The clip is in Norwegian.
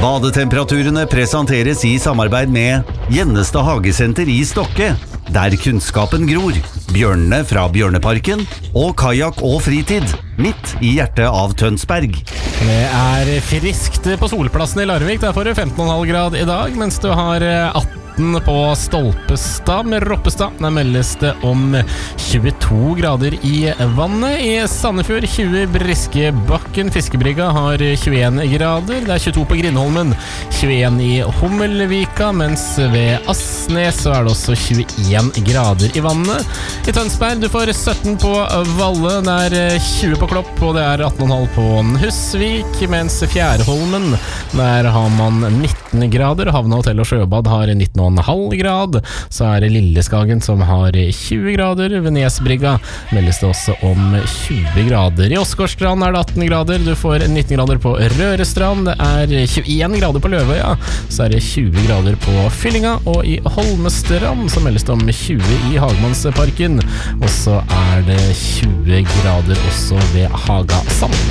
Badetemperaturene presenteres i samarbeid med Gjennestad Hagesenter i Stokke, der kunnskapen gror, bjørnene fra Bjørneparken og kajak og fritid, midt i hjertet av Tønsberg. Det friskt på Solplassen i Larvik, der får du 15,5 grad i dag, mens du har 18 på Stolpestad med Roppestad. Der meldes det om 22 grader i vannet. I Sandefjord 20 i Briskebakken. Fiskebrygga har 21 grader. Det 22 på Grindholmen, 21 i Hummelvika, mens ved Asnes så det også 21 grader i vannet. I Tønsberg du får 17 på Valle, det 20 på Klopp, og det 18,5 på Husvik, mens Fjærholmen, der har man 19 grader. Havna Hotell og Sjøbad har 19,5 grad. Så det Lilleskagen som har 20 grader. Ved Nesbrygga meldes det også om 20 grader. I Åsgårdstrand det 18 grader. Du får 19 grader på Rørestrand. Det 21 grader på Løvøya. Så det 20 grader på Fyllinga. Og i Holmestrand så meldes det om 20 i Hagmannsparken. Og så det 20 grader også ved Hagasand.